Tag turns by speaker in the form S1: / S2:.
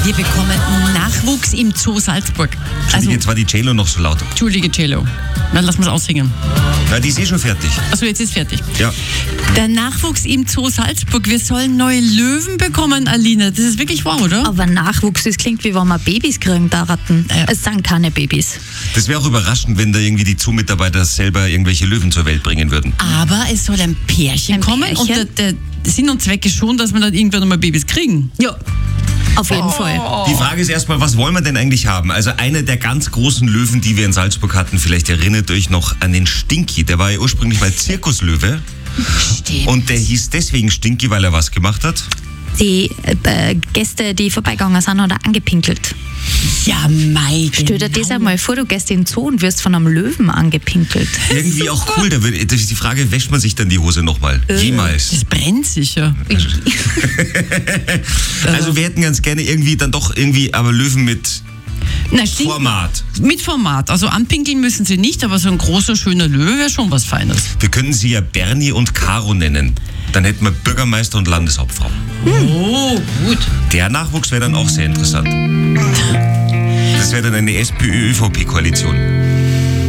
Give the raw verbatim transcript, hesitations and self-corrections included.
S1: Wir bekommen Nachwuchs im Zoo Salzburg.
S2: Also,
S1: Also,
S2: jetzt war die Cello noch so laut.
S1: Entschuldige, Cello. Dann lassen wir es aussingen.
S2: Na, die ist eh schon fertig.
S1: Achso, jetzt ist fertig.
S2: Ja.
S1: Der Nachwuchs im Zoo Salzburg. Wir sollen neue Löwen bekommen, Alina. Das ist wirklich wahr, oder?
S3: Aber Nachwuchs, das klingt wie wenn wir Babys kriegen, da Ratten.
S1: Ja.
S3: Es sind keine Babys.
S2: Das wäre auch überraschend, wenn da irgendwie die Zoo-Mitarbeiter selber irgendwelche Löwen zur Welt bringen würden.
S1: Aber es soll ein Pärchen
S3: Ein
S1: kommen
S3: Pärchen?
S1: und der, der Sinn und Zweck ist schon, dass wir dann irgendwann mal Babys kriegen.
S3: Ja. Auf jeden Fall.
S2: Die Frage ist erstmal, was wollen wir denn eigentlich haben? Also einer der ganz großen Löwen, die wir in Salzburg hatten, vielleicht erinnert euch noch an den Stinky. Der war ja ursprünglich mal Zirkuslöwe.
S1: Stimmt.
S2: Und der hieß deswegen Stinky, weil er was gemacht hat?
S3: Die äh, Gäste, die vorbeigegangen sind, hat er angepinkelt.
S1: Ja, mei.
S3: Stell dir das
S1: genau.
S3: einmal vor, du gehst in den Zoo und wirst von einem Löwen angepinkelt.
S2: Irgendwie auch cool. Da wird, das ist die Frage, wäscht man sich dann die Hose nochmal? Jemals.
S1: Das brennt sicher.
S2: Also wir hätten ganz gerne irgendwie dann doch irgendwie, aber Löwen mit
S1: Na, stimmt.
S2: Format.
S1: Mit Format. Also anpinkeln müssen sie nicht, aber so ein großer, schöner Löwe wäre schon was Feines.
S2: Wir können sie ja Bernie und Caro nennen. Dann hätten wir Bürgermeister und Landeshauptfrau.
S1: Oh, gut.
S2: Der Nachwuchs wäre dann auch sehr interessant. Das wäre dann eine S P Ö Ö V P-Koalition.